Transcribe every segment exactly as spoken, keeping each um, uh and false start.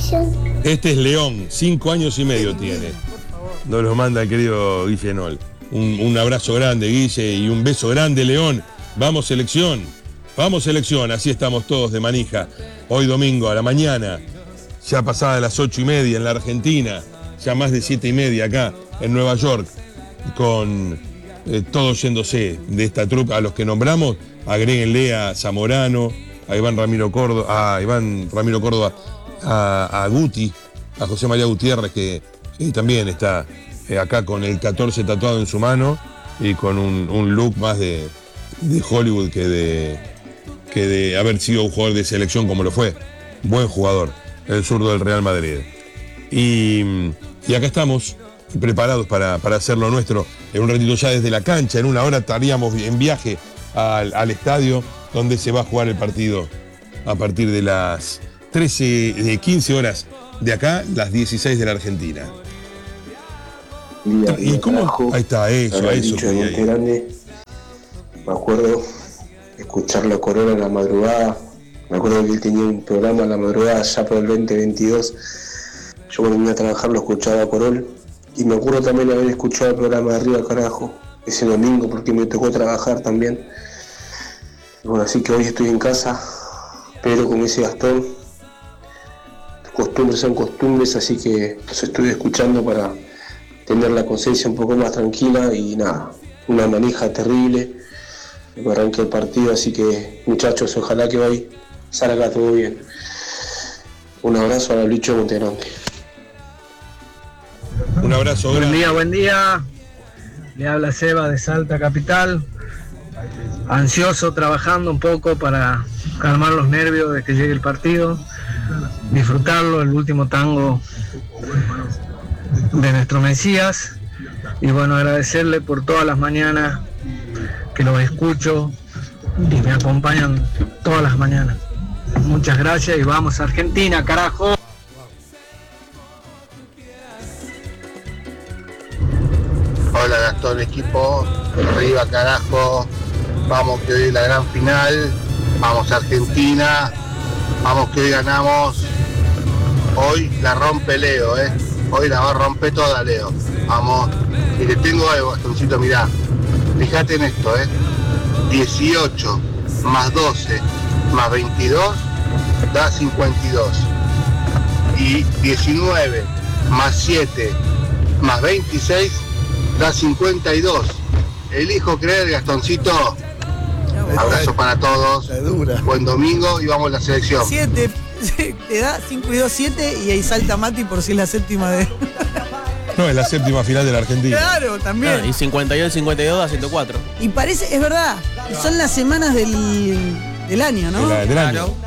selección? Este es León, cinco años y medio tiene. Nos lo manda el querido Guille Nol. Un, un abrazo grande, Guille, y un beso grande, León. Vamos, selección. Vamos, selección. Así estamos todos de manija. Hoy domingo a la mañana, ya pasada las ocho y media en la Argentina, ya más de siete y media acá en Nueva York, con eh, todos yéndose de esta trupa. A los que nombramos, agréguenle a Zamorano, a Iván Ramiro Córdoba, a Iván Ramiro Córdoba, a, a Guti, a José María Gutiérrez, que, que también está eh, acá con el catorce tatuado en su mano y con un, un look más de, de Hollywood que de, que de haber sido un jugador de selección como lo fue. Buen jugador, el zurdo del Real Madrid. Y, y acá estamos preparados para, para hacer lo nuestro. En un ratito ya desde la cancha, en una hora estaríamos en viaje al, al estadio donde se va a jugar el partido a partir de las trece, de quince horas de acá, las dieciséis de la Argentina. Día, ¿Y día, cómo? carajo, Ahí está, eso, eso. Dicho de Monte Grande, me acuerdo escucharlo a Corona en la madrugada. Me acuerdo que él tenía un programa en la madrugada ya por el veinte veintidós. Yo cuando vine a trabajar lo escuchaba a Corol. Y me acuerdo también haber escuchado el programa de Arriba Carajo ese domingo porque me tocó trabajar también. Bueno, así que hoy estoy en casa, pero como dice Gastón, costumbres son costumbres, así que los estoy escuchando para tener la conciencia un poco más tranquila y nada, una manija terrible, me arranqué el partido, así que muchachos, ojalá que hoy salga todo bien. Un abrazo al bicho de Monte Grande. Un abrazo grande. Buen día, buen día. Le habla Seba de Salta Capital. Ansioso, trabajando un poco para calmar los nervios de que llegue el partido, disfrutarlo, el último tango de nuestro Mesías. Y bueno, agradecerle por todas las mañanas que los escucho y me acompañan todas las mañanas. Muchas gracias y vamos a Argentina, carajo. Hola Gastón, equipo, arriba carajo, vamos que hoy es la gran final, vamos a Argentina, vamos que hoy ganamos, hoy la rompe Leo, eh, hoy la va a romper toda Leo, vamos, y le tengo algo Gastoncito, mirá, fíjate en esto, eh, dieciocho más doce más veintidós da cincuenta y dos, y diecinueve más siete más veintiséis da cincuenta y dos. Elijo creer, Gastoncito. Abrazo para todos. Buen domingo y vamos a la selección. siete, te da cinco y dos, siete y ahí salta Mati por si es la séptima de... No, es la séptima final de la Argentina. Claro, también. Claro, y cincuenta y dos, cincuenta y dos da ciento cuatro. Y parece, es verdad, son las semanas del, del año, ¿no? De la, del claro. año.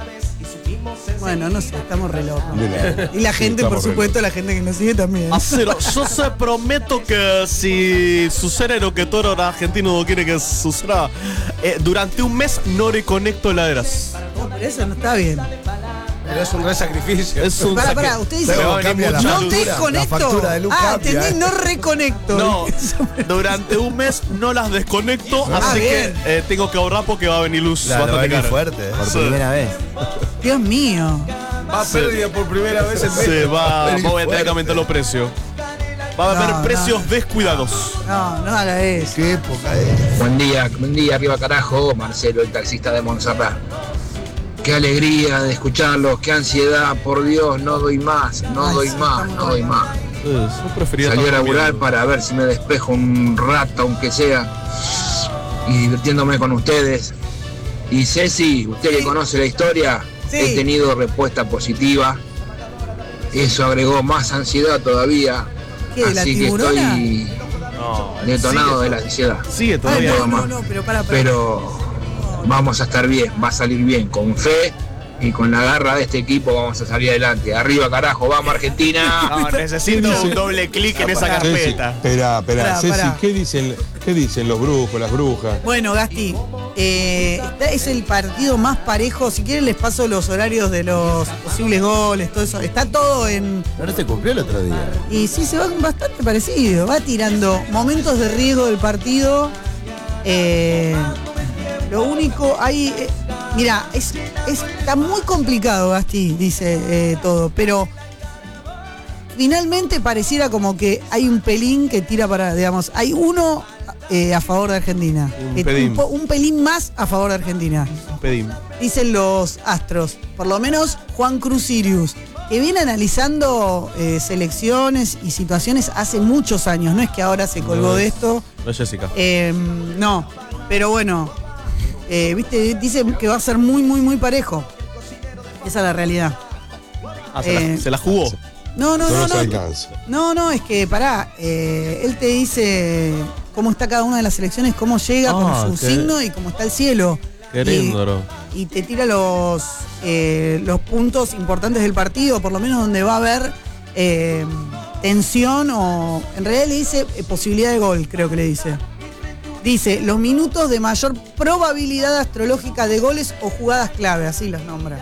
Bueno, no sé, estamos re locos. La, y la gente, sí, por supuesto, la gente que nos sigue también. Acero, yo se prometo que si sucede lo que todo argentino no quiere que suceda, eh, durante un mes no reconecto heladeras. No, pero eso no está bien. Pero es un re sacrificio. Es un Pará, pará, usted dice, no desconecto. Ah, entendí, no reconecto. No, durante un mes no las desconecto, ah, así bien. que eh, tengo que ahorrar porque va a venir luz claro, bastante cara. fuerte. Por primera vez. Dios mío. Va a pérdida por primera vez en Se va, voy a tener que aumentar los precios. Va a haber no, precios no. descuidados. No, no haga eso. Qué época es. Buen día, buen día, arriba carajo, Marcelo, el taxista de Montserrat. Qué alegría de escucharlos, qué ansiedad, por Dios, no doy más, no Ay, doy sí, más, no doy más. Eh, yo prefería Salí a estar laburar comiendo. para ver si me despejo un rato, aunque sea, y divirtiéndome con ustedes. Y Ceci, usted Sí. que conoce la historia, Sí. he tenido respuesta positiva. Eso agregó más ansiedad todavía. ¿Qué, la Así que tiburona? estoy No, detonado sigue, de la ansiedad. Sigue Ay, todavía. no, no, no, pero para, para. Pero vamos a estar bien, va a salir bien, con fe y con la garra de este equipo vamos a salir adelante. Arriba carajo, vamos Argentina. No, necesito un doble clic en esa Ceci, carpeta. espera, espera, Pará, Ceci, pará. ¿qué dicen, ¿qué dicen los brujos, las brujas? Bueno, Gasti, eh, está- es el partido más parejo. Si quieren les paso los horarios de los posibles goles, todo eso. Está todo en... ¿No se cumplió el otro día? Y sí, se va bastante parecido. Va tirando momentos de riesgo del partido. Eh, lo único, hay... eh, mira, es, es- está muy complicado, Gasti, dice eh, todo. Pero finalmente pareciera como que hay un pelín que tira para, digamos, hay uno eh, a favor de Argentina. Un Eh, pelín. un, po- un pelín más a favor de Argentina. Pedín. Dicen los astros, por lo menos Juan Cruz Sirius, que viene analizando eh, selecciones y situaciones hace muchos años, no es que ahora se colgó No de es- esto. No es Jessica. Eh, no, pero bueno, eh, viste, dice que va a ser muy, muy, muy parejo. Esa es la realidad. Ah, se, eh, la, se la jugó. No, no, No no, nos no. alcanza. No, no, es que pará, eh, él te dice cómo está cada una de las selecciones, cómo llega Ah, con su qué- signo y cómo está el cielo. Qué Y- lindo, ¿no? Y te tira los, eh, los puntos importantes del partido, por lo menos donde va a haber eh, tensión o. En realidad le dice eh, posibilidad de gol, creo que le dice. Dice, los minutos de mayor probabilidad astrológica de goles o jugadas clave, así los nombra.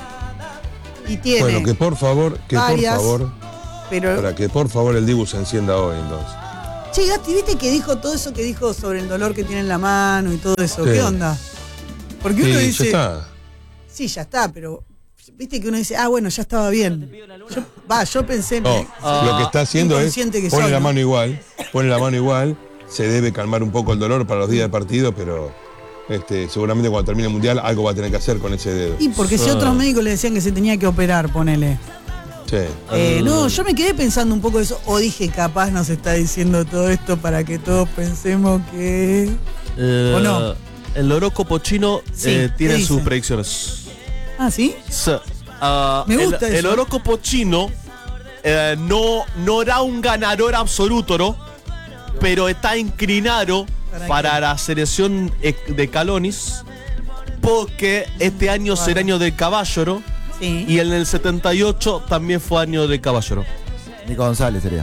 Y tiene. Bueno, que por favor, que varias, por favor, pero. para que por favor el Dibu se encienda hoy entonces. Che, Gasti, ¿viste que dijo todo eso que dijo sobre el dolor que tiene en la mano y todo eso? Sí. ¿Qué onda? Porque uno Sí, dice. ya está. Sí, ya está, pero. Viste que uno dice, ah, bueno, ya estaba bien. Yo- Va, yo pensé. No, me- lo que está haciendo es inconsciente que pone soy, la ¿no? mano igual, pone la mano igual, se debe calmar un poco el dolor para los días de partido, pero este, seguramente cuando termine el mundial algo va a tener que hacer con ese dedo. Y porque si Sí. otros médicos le decían que se tenía que operar, ponele. Sí. Eh, no, yo me quedé pensando un poco de eso. O dije, capaz nos está diciendo todo esto para que todos pensemos que. Eh, ¿O no? El horóscopo chino Sí, eh, ¿qué tiene dice? sus predicciones. Ah, ¿sí? Sí. Ah, Me gusta el, eso. el horóscopo chino eh, no, no era un ganador absoluto, ¿no? Pero está inclinado ¿Para para qué? la selección eh, de Calonis porque este año será año del caballero Sí. y en el setenta y ocho también fue año del caballero. Nico González sería,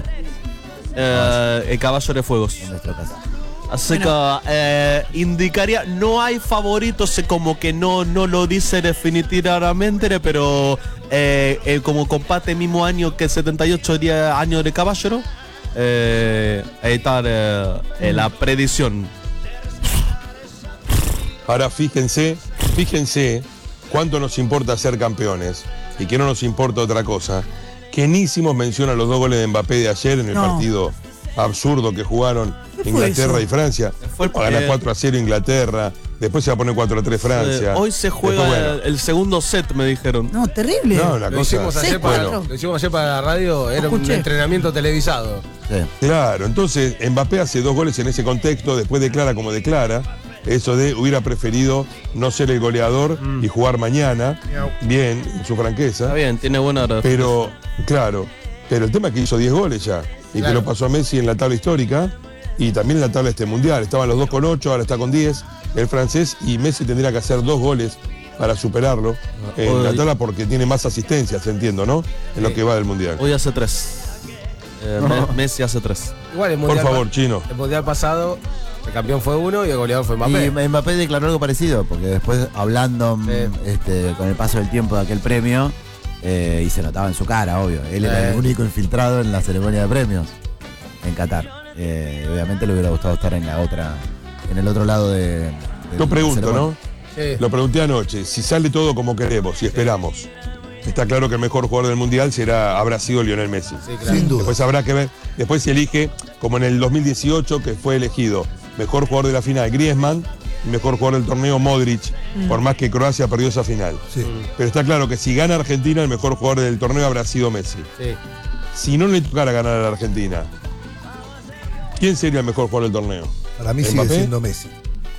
Eh, el caballero de fuegos. en nuestro caso. Así Bueno. que eh, indicaría, no hay favoritos, eh, como que no, no lo dice definitivamente, pero eh, eh, como comparte el mismo año que el setenta y ocho día año de caballero, eh, ahí está eh, eh, la predicción. Ahora fíjense, fíjense cuánto nos importa ser campeones y que no nos importa otra cosa. Que ni hicimos mención a los dos goles de Mbappé de ayer en el No. partido absurdo que jugaron ¿Qué fue Inglaterra eso? y Francia. Fue el- Va a ganar eh, cuatro a cero Inglaterra, después se va a poner cuatro a tres Francia. Eh, hoy se juega Después, bueno, el, el segundo set, me dijeron. No, terrible. no, una Lo cosa. hicimos, ayer Seis, para, cuatro. lo hicimos ayer para la radio, era un escuché. entrenamiento televisado. Sí. Claro, entonces Mbappé hace dos goles en ese contexto, después declara como declara, eso de hubiera preferido no ser el goleador y jugar mañana, bien, en su franqueza, Está bien, tiene buena. pero, claro, pero el tema es que hizo diez goles ya, y Claro. que lo pasó a Messi en la tabla histórica, y también en la tabla este mundial, estaban los dos con ocho, ahora está con diez, el francés, y Messi tendría que hacer dos goles para superarlo en la Hoy- tabla porque tiene más asistencias, entiendo, ¿no? En lo Sí. que va del mundial. Hoy hace tres. Eh, Me- Messi hace tres. Igual el Por mundial favor, pa- Chino. El mundial pasado, el campeón fue uno y el goleador fue Mbappé. Y Mbappé declaró algo parecido, porque después hablando mm, Sí. este, con el paso del tiempo de aquel premio, eh, y se notaba en su cara, obvio. Él era Sí. el único infiltrado en la ceremonia de premios en Qatar. Eh, obviamente le hubiera gustado estar en la otra, en el otro lado de. de Yo la pregunto, ceremonia. ¿no? Sí. Lo pregunté anoche, si sale todo como queremos, si esperamos. Está claro que el mejor jugador del mundial será, habrá sido Lionel Messi. Sí, claro. Sin duda. Después habrá que ver, después se elige, como en el dos mil dieciocho, que fue elegido mejor jugador de la final Griezmann y mejor jugador del torneo Modric, por más que Croacia perdió esa final. Sí. Pero está claro que si gana Argentina, el mejor jugador del torneo habrá sido Messi. Sí. Si no le tocara ganar a la Argentina, ¿quién sería el mejor jugador del torneo? Para mí sigue ¿Mbappé? siendo Messi.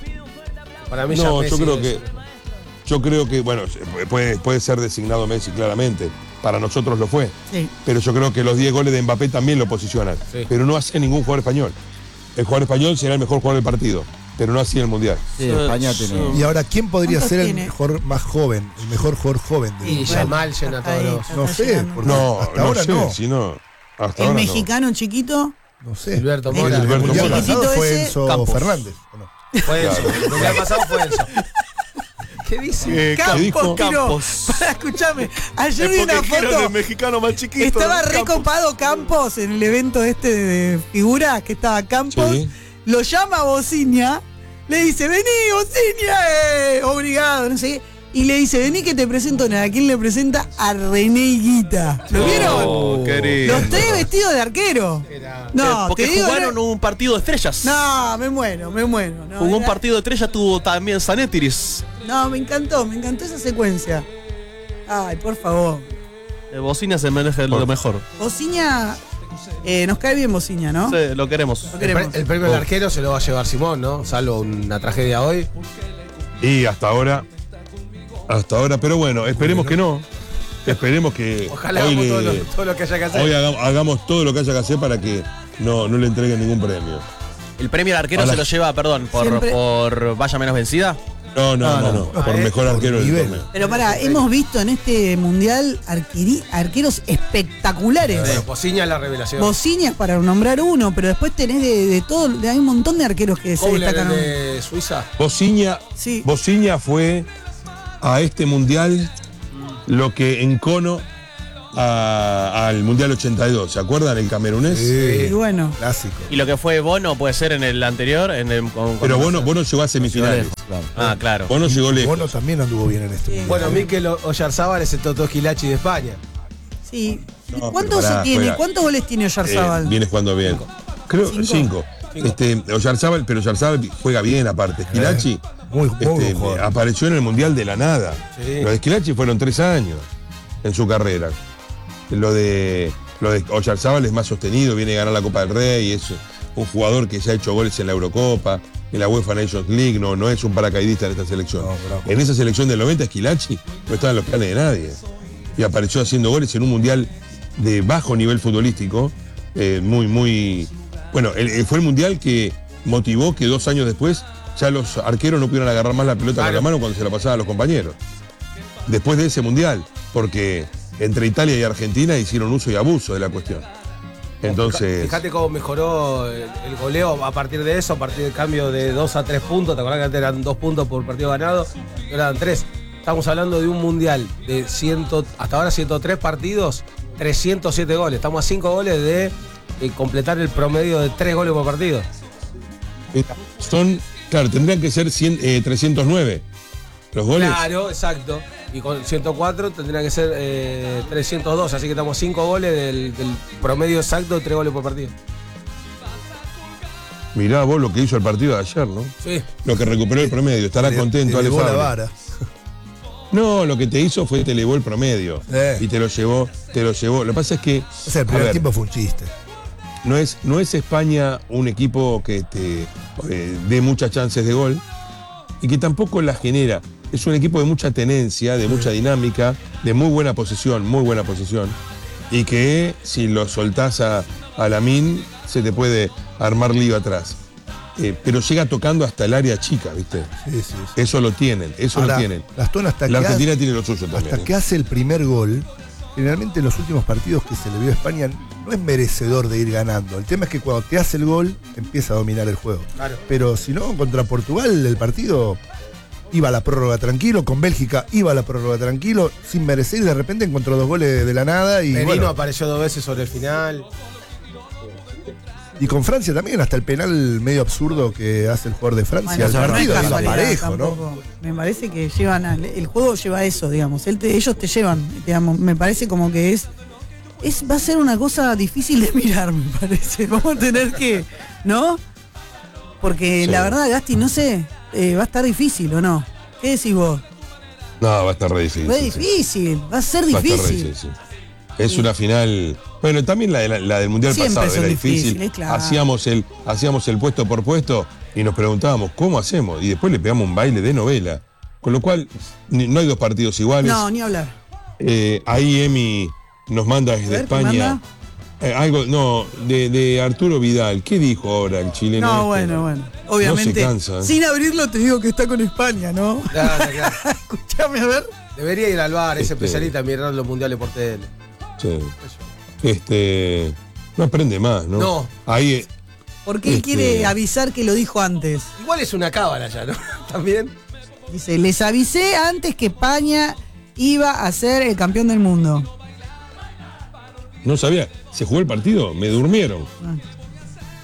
Para mí ya No, Messi yo creo es- que, yo creo que, bueno, puede, puede ser designado Messi claramente. Para nosotros lo fue. Sí. Pero yo creo que los diez goles de Mbappé también lo posicionan. Sí. Pero no hace ningún jugador español. El jugador español será el mejor jugador del partido, pero no así en el Mundial. Sí, España Sí. tiene. Y ahora, ¿quién podría ¿Cuántos ser el tiene? mejor más joven? El mejor jugador joven del Y mundo? Yamal llena todos Ahí, los. está No sé, llegando. porque No, hasta no ahora sé, no. si no. Hasta El ahora no. mexicano chiquito. No sé. Gilberto El Mora. El Gilberto mundial Mora. pasado fue Ese, Enzo Campos. Fernández. ¿o no? Fue Enzo. Claro. El mundial pasado fue Enzo. ¿Qué dice? Eh, Campos, dijo? tiró. Campos. Pará, escuchame. Ayer Es vi una porque quiero foto. el mexicano más chiquito. Estaba Campos. recopado Campos en el evento este de figuras, que estaba Campos. Sí. Lo llama Bociña, le dice, vení, Bociña, eh, obligado, no sé qué. y le dice, vení que te presento nada. ¿A quién le presenta? A René Higuita. ¿Lo vieron? Oh, querido. Los tres vestidos de arquero. No, Eh, porque te digo, jugaron era- un partido de estrellas. No, me muero, me muero. No, Jugó un era- partido de estrellas, tuvo también Sanétiris. no, me encantó, me encantó esa secuencia. Ay, por favor. Eh, Bocina se merece lo mejor. Bociña, eh, nos cae bien Bociña, ¿no? Sí, lo queremos. Lo El, queremos. pre- el premio del arquero se lo va a llevar Simón, ¿no? Salvo una tragedia hoy. Y hasta ahora, hasta ahora, pero bueno, esperemos que no. Esperemos que Ojalá hoy, hagamos le- todo lo, todo lo que haya que hacer. hoy hagamos, hagamos todo lo que haya que hacer para que no, no le entreguen ningún premio. El premio al arquero Hola. se lo lleva, perdón, por, Siempre- por valla menos vencida. No, no, no, no, por eh, mejor por arquero del nivel. torneo. Pero pará, hemos visto en este mundial arqueri- arqueros espectaculares. Bueno, Bociña es la revelación. Bociña para nombrar uno, pero después tenés de, de todo, de- hay un montón de arqueros que se Kobler, destacan. el de Suiza. Bociña, Sí. Bociña fue a este mundial lo que encono a- al mundial ochenta y dos. ¿Se acuerdan? El camerunés. Y Sí, bueno, clásico. Y lo que fue Bono puede ser en el anterior. En el, con- Pero con- Bono, Bono llegó a semifinales. Claro. Ah, claro. Bono llegó lejos. Bono también anduvo bien en este mundial. Bueno, Mikel Oyarzábal es el Toto Esquilachi de España. sí. ¿Y No, ¿Cuántos pero pará, tiene? juega. ¿Cuántos goles tiene Eh, Oyarzábal? viene jugando bien. Creo ¿Cinco? cinco. Este, Oyarzábal, pero Oyarzábal juega bien aparte. Esquilachi Muy, muy este, buen jugador. apareció en el mundial de la nada. Sí. Lo de Esquilachi fueron tres años en su carrera. Lo de lo de Oyarzábal es más sostenido, viene a ganar la Copa del Rey, es un jugador que ya ha hecho goles en la Eurocopa, en la UEFA Nations League, no, no es un paracaidista en esta selección. No, bravo. En esa selección del noventa, Esquilachi no estaba en los planes de nadie. Y apareció haciendo goles en un mundial de bajo nivel futbolístico, eh, muy, muy. Bueno, el- el- fue el mundial que motivó que dos años después ya los arqueros no pudieran agarrar más la pelota con Claro. la mano cuando se la pasaban a los compañeros. Después de ese mundial, porque entre Italia y Argentina hicieron uso y abuso de la cuestión. Entonces, Fíjate cómo mejoró el, el goleo a partir de eso, a partir del cambio de dos a tres puntos. ¿Te acordás que antes eran dos puntos por partido ganado? Y ahora eran tres. Estamos hablando de un mundial de cien, hasta ahora ciento tres partidos, trescientos siete goles. Estamos a cinco goles de, de completar el promedio de tres goles por partido. son, claro, tendrían que ser cien, eh, trescientos nueve los goles. Claro, exacto. Y con ciento cuatro tendría que ser eh, trescientos dos. Así que estamos a cinco goles del, del promedio exacto de tres goles por partido. Mirá vos lo que hizo el partido de ayer, ¿no? Sí. Lo que recuperó el promedio. Estará Te- contento, te Ale elevó la Fabra. vara. No, lo que te hizo fue te elevó el promedio. Eh. Y te lo llevó, te lo llevó. Lo que pasa es que. O sea, el a primer ver, tiempo fue un chiste. No es, no es España un equipo que te eh, dé muchas chances de gol y que tampoco las genera. Es un equipo de mucha tenencia, de mucha dinámica, de muy buena posesión, muy buena posesión. Y que si lo soltás a, a Lamine, se te puede armar lío atrás. Eh, pero llega tocando hasta el área chica, ¿viste? Sí, sí, sí. Eso lo tienen, eso Ahora, lo tienen. Gastón, hasta La que Argentina hace- tiene lo suyo también. Hasta ¿eh? que hace el primer gol, generalmente en los últimos partidos que se le vio a España no es merecedor de ir ganando. El tema es que cuando te hace el gol, empieza a dominar el juego. Claro. Pero si no, contra Portugal el partido iba a la prórroga tranquilo, con Bélgica iba a la prórroga tranquilo, sin merecer, y de repente encontró dos goles de la nada. Y, Merino bueno, apareció dos veces sobre el final. y con Francia también, hasta el penal medio absurdo que hace el jugador de Francia. Bueno, el pero no es partido iba casualidad parejo, ¿no? tampoco. Me parece que llevan al- el juego lleva eso, digamos. Él te- ellos te llevan, digamos. Me parece como que es, es va a ser una cosa difícil de mirar, me parece. Vamos a tener que, ¿no? Porque Sí. la verdad, Gasti, no sé, eh, va a estar difícil o no. ¿Qué decís vos? No, va a estar re difícil. Va sí. difícil, va a ser Va a estar re difícil. difícil. Es una final. Bueno, también la, de la, la del Mundial Siempre pasado son era difícil. difíciles, claro. Hacíamos el, hacíamos el puesto por puesto y nos preguntábamos, ¿cómo hacemos? Y después le pegamos un baile de novela. Con lo cual, ni- no hay dos partidos iguales. No, ni hablar. Eh, ahí Emi nos manda desde A ver, ¿qué España. manda? eh, algo, no, de, de Arturo Vidal. ¿Qué dijo ahora el chileno? No, este? bueno, bueno. Obviamente, No se cansa, ¿eh? sin abrirlo te digo que está con España, ¿no? Claro, claro. Escuchame a ver. Debería ir al bar, es Este- especialista en mirar los mundiales por tele. Sí. Este. No aprende más, ¿no? No. Ahí. eh, Porque él Este- quiere avisar que lo dijo antes. Igual es una cábala ya, ¿no? También. Dice, les avisé antes que España iba a ser el campeón del mundo. No sabía. ¿Se jugó el partido? Me durmieron.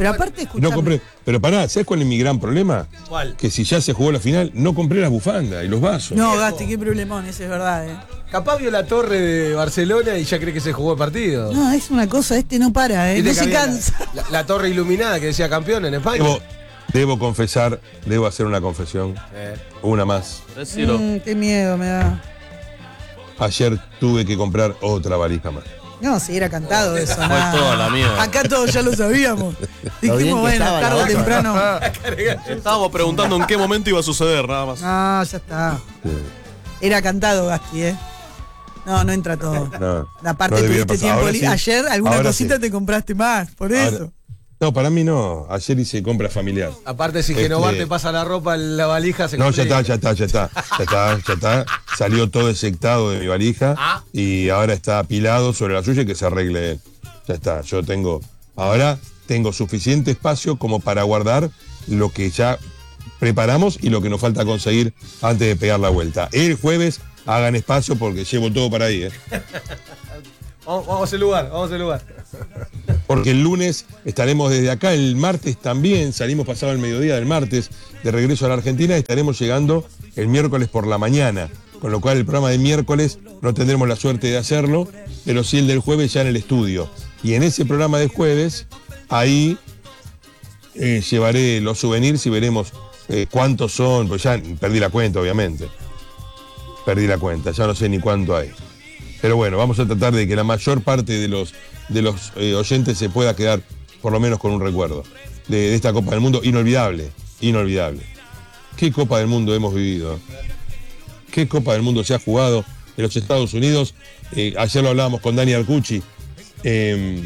Pero aparte, escuchame. No compré. Pero pará, ¿sabes cuál es mi gran problema? ¿Cuál? Que si ya se jugó la final, no compré las bufandas y los vasos. No, Gasti, qué problemón, ese es verdad, eh. Capaz vio la torre de Barcelona y ya cree que se jugó el partido. No, es una cosa, este no para, eh. No se cansa. La, la, la torre iluminada que decía campeón en España. Debo, debo confesar, debo hacer una confesión. Eh. Una más. Mm, qué miedo me da. Ayer tuve que comprar otra valija más. No, sí, era cantado eso. Fue nada. toda la mierda. Acá todos ya lo sabíamos. Dijimos, bueno, tarde o temprano. Estábamos preguntando en qué momento iba a suceder, nada más. No, ya está. Era cantado, Gasti, ¿eh? No, no entra todo. No, Aparte, no debía tuviste pasar. tiempo. Ahora li- sí. Ayer alguna Ahora cosita sí. te compraste más, por Ahora- eso. No, para mí no. Ayer hice compra familiar. Aparte, si Este- Genovar te pasa la ropa en la valija, se No, ya complica. está, ya está, ya está. Ya está, ya está. Salió todo ejectado de mi valija Ah. y ahora está apilado sobre la suya y que se arregle él. Ya está. Yo tengo. Ahora tengo suficiente espacio como para guardar lo que ya preparamos y lo que nos falta conseguir antes de pegar la vuelta. El jueves hagan espacio porque llevo todo para ahí, ¿eh? Vamos, vamos a ese lugar, vamos a ese lugar. Porque el lunes estaremos desde acá, el martes también, salimos pasado el mediodía del martes de regreso a la Argentina y estaremos llegando el miércoles por la mañana, con lo cual el programa de miércoles no tendremos la suerte de hacerlo, pero sí el del jueves ya en el estudio. Y en ese programa de jueves, ahí eh, llevaré los souvenirs y veremos eh, cuántos son, pues ya perdí la cuenta obviamente, perdí la cuenta, ya no sé ni cuánto hay. Pero bueno, vamos a tratar de que la mayor parte de los, de los eh, oyentes se pueda quedar por lo menos con un recuerdo de, de esta Copa del Mundo inolvidable, inolvidable. ¿Qué Copa del Mundo hemos vivido? ¿Qué Copa del Mundo se ha jugado en los Estados Unidos? Eh, ayer lo hablábamos con Dani Arcucci. Eh,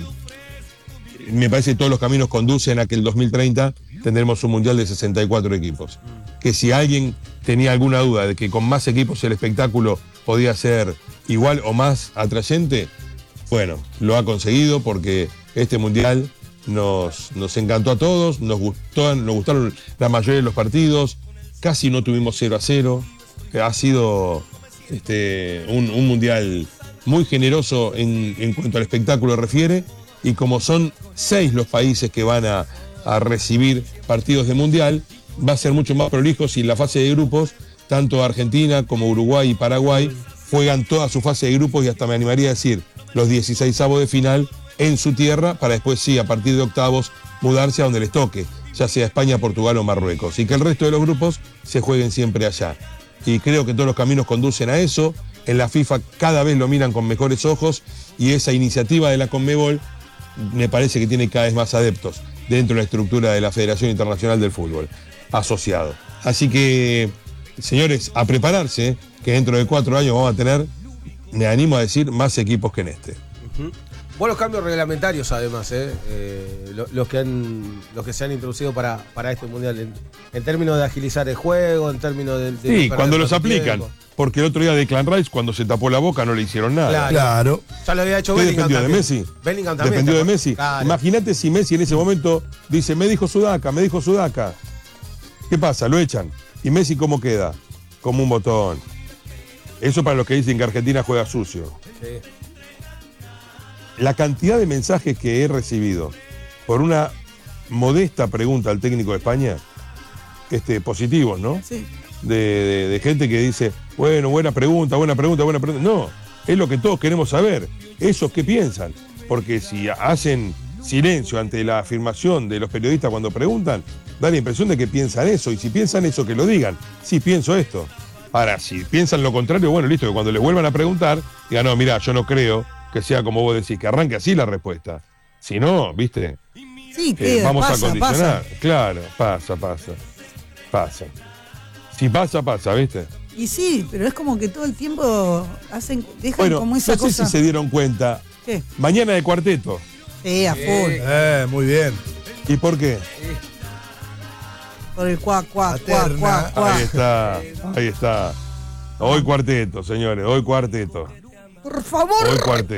me parece que todos los caminos conducen a que el dos mil treinta tendremos un mundial de sesenta y cuatro equipos. Que si alguien tenía alguna duda de que con más equipos el espectáculo podía ser igual o más atrayente, bueno, lo ha conseguido porque este mundial nos, nos encantó a todos, nos, gustó, nos gustaron la mayoría de los partidos, casi no tuvimos cero a cero, ha sido este, un, un mundial muy generoso en, en cuanto al espectáculo refiere, y como son seis los países que van a, a recibir partidos de mundial, va a ser mucho más prolijo si en la fase de grupos, tanto Argentina como Uruguay y Paraguay juegan toda su fase de grupos y hasta me animaría a decir los dieciseisavos de final en su tierra para después sí, a partir de octavos, mudarse a donde les toque, ya sea España, Portugal o Marruecos, y que el resto de los grupos se jueguen siempre allá. Y creo que todos los caminos conducen a eso. En la FIFA cada vez lo miran con mejores ojos y esa iniciativa de la Conmebol me parece que tiene cada vez más adeptos dentro de la estructura de la Federación Internacional del Fútbol asociado. Así que, señores, a prepararse, ¿eh? Que dentro de cuatro años vamos a tener, me animo a decir, más equipos que en este. Uh-huh. Buenos cambios reglamentarios además, ¿eh? Eh, lo- los, que han, los que se han introducido para, para este mundial, en, en términos de agilizar el juego, en términos de... de Sí, no perder cuando los tanto aplican. tiempo. Porque el otro día Declan Rice, cuando se tapó la boca, no le hicieron nada. Claro. Claro. Ya lo había hecho ¿Qué Bellingham dependió de también. Messi? Bellingham también. Dependió ¿te de acuerdas? Messi. Claro. Imagínate si Messi en ese momento dice, me dijo Sudaca, me dijo Sudaca. ¿Qué pasa? Lo echan. ¿Y Messi cómo queda? Como un botón. Eso para los que dicen que Argentina juega sucio. Sí. La cantidad de mensajes que he recibido por una modesta pregunta al técnico de España, este, positivos, ¿no? Sí. De, de- de gente que dice, bueno, buena pregunta, buena pregunta, buena pregunta. No, es lo que todos queremos saber. ¿Esos qué piensan? Porque si hacen silencio ante la afirmación de los periodistas cuando preguntan, da la impresión de que piensan eso. Y si piensan eso, que lo digan. Sí, pienso esto. Ahora, si piensan lo contrario, bueno, listo, que cuando les vuelvan a preguntar, digan, no, mira, yo no creo que sea como vos decís, que arranque así la respuesta. Si no, viste, Sí, eh, queda, vamos pasa, a condicionar. pasa. Claro, pasa, pasa. Pasa. Si pasa, pasa, ¿viste? Y sí, pero es como que todo el tiempo hacen, dejan Bueno, como no esa sé cosa. si se dieron cuenta. ¿Qué? Mañana de cuarteto. Sí, a full. Eh, muy bien. ¿Y por qué? Por el cuac, cuac, cuac, Paterna. cuac, Ahí cuac. está, ahí está. Hoy cuarteto, señores, hoy cuarteto. Por favor, Hoy cuarteto.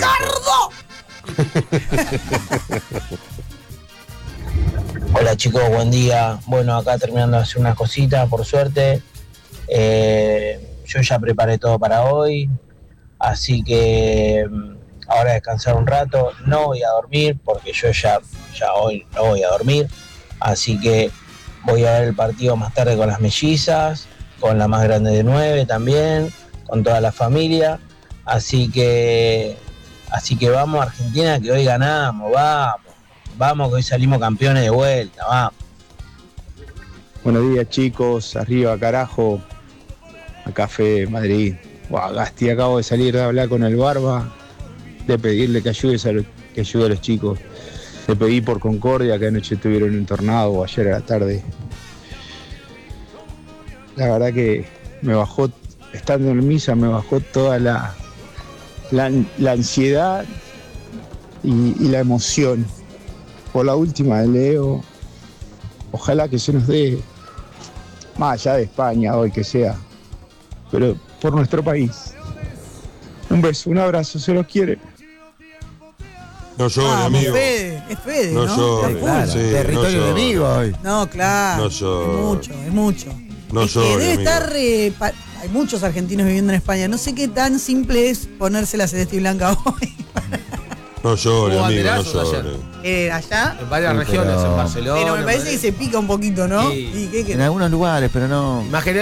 Hola chicos, buen día. Bueno, acá terminando de hacer unas cositas, por suerte. Eh, yo ya preparé todo para hoy, así que mm, ahora descansar un rato, no voy a dormir porque yo ya, ya hoy no voy a dormir, así que voy a ver el partido más tarde con las mellizas, con la más grande de nueve también, con toda la familia, así que así que vamos Argentina, que hoy ganamos, vamos, vamos que hoy salimos campeones de vuelta, vamos. Buenos días chicos, arriba carajo, a Café Madrid. Buah, Gasti, acabo de salir de hablar con el Barba, de pedirle que ayude a los, que ayude a los chicos. Le pedí por Concordia, que anoche tuvieron un tornado, o ayer a la tarde. La verdad que me bajó, estando en misa, me bajó toda la, la, la ansiedad y, y la emoción. Por la última de Leo, ojalá que se nos dé, más allá de España hoy que sea, pero por nuestro país. Un beso, un abrazo, se los quiere. No llore, Ah, amigo. Fede, es Fede, No ¿no? llore. Claro, Sí, territorio no llore. enemigo hoy. No, claro. No es llore. mucho, es mucho. No es que llore, debe amigo. estar. eh, pa- hay muchos argentinos viviendo en España. No sé qué tan simple es ponerse la celeste y blanca hoy. No llore, Hubo amigo, no banderazos llore. ayer. Eh, allá. En varias Sí, regiones, pero- en Barcelona. Pero me en parece Madrid. que se pica un poquito, ¿no? Sí. ¿Y qué En querés? algunos lugares, pero no. Imagínate